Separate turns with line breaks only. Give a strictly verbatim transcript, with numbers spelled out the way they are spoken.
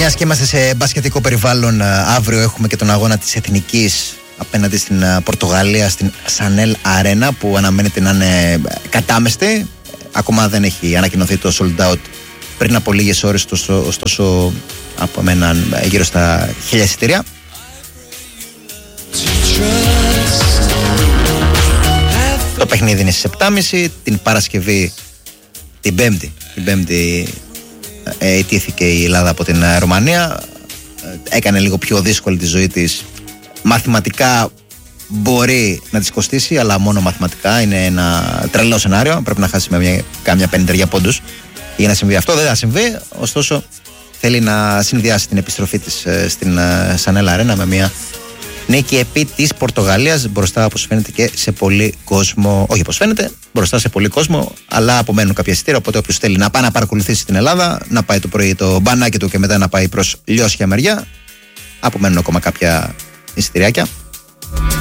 μιας και είμαστε σε μπασκετικό περιβάλλον, αύριο έχουμε και τον αγώνα της Εθνικής απέναντι στην Πορτογαλία στην Σανέλ Αρένα, που αναμένεται να είναι κατάμεστη. Ακόμα δεν έχει ανακοινωθεί το sold out πριν από λίγες ώρες, ωστόσο από μένα γύρω στα χίλια εισιτήρια. Το παιχνίδι είναι στις επτά και μισή. Την Παρασκευή, την Πέμπτη, την Πέμπτη ε, ιτήθηκε η Ελλάδα από την Ρουμανία. Έκανε λίγο πιο δύσκολη τη ζωή της. Μαθηματικά μπορεί να της κοστίσει, αλλά μόνο μαθηματικά. Είναι ένα τρελό σενάριο. Πρέπει να χάσει με μια, κάμια πενήντα πόντους για να συμβεί αυτό. Δεν θα συμβεί, ωστόσο θέλει να συνδυάσει την επιστροφή της ε, στην ε, Σανέλ Αρένα με μια νίκη επί της Πορτογαλίας, μπροστά όπως φαίνεται και σε πολύ κόσμο. Όχι όπως φαίνεται, μπροστά σε πολύ κόσμο, αλλά απομένουν κάποια εισιτήρια. Οπότε όποιος θέλει να πάει να παρακολουθήσει την Ελλάδα, να πάει το πρωί το μπανάκι του και μετά να πάει προς Λιώσια μεριά, απομένουν ακόμα κάποια εισιτηριάκια.